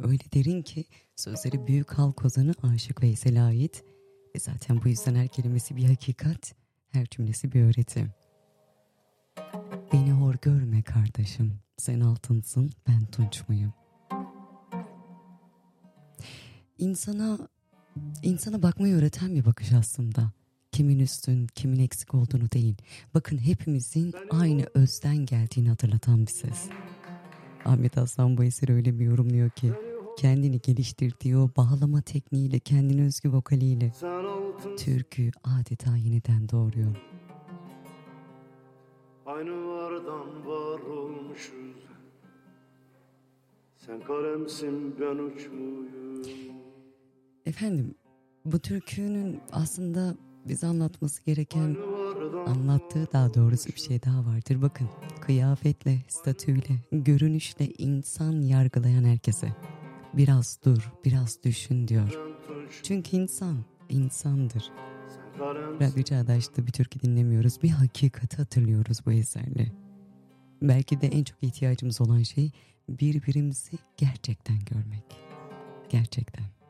öyle derin ki sözleri büyük halk ozanı Aşık Veysel'e ait. Ve zaten bu yüzden her kelimesi bir hakikat, her cümlesi bir öğreti. Beni hor görme kardeşim, sen altınsın, ben tunç muyum? İnsana bakmayı öğreten bir bakış aslında. Kimin üstün, kimin eksik olduğunu değil. Bakın hepimizin aynı özden geldiğini hatırlatan bir ses. Ahmet Aslan bu eseri öyle bir yorumluyor ki, kendini geliştirdiği o bağlama tekniğiyle, kendine özgü vokaliyle türkü adeta yeniden doğuruyor. Aynı vardan var olmuşuz. Sen kalemsin, ben uç muyum? Efendim, bu türkünün aslında bize anlatması gereken, anlattığı daha doğrusu bir şey daha vardır. Bakın, kıyafetle, statüyle, görünüşle insan yargılayan herkese biraz dur, biraz düşün diyor. Çünkü insan, insandır. Radyo Çağdaş'ta bir türkü dinlemiyoruz, bir hakikati hatırlıyoruz bu eserle. Belki de en çok ihtiyacımız olan şey birbirimizi gerçekten görmek. Gerçekten.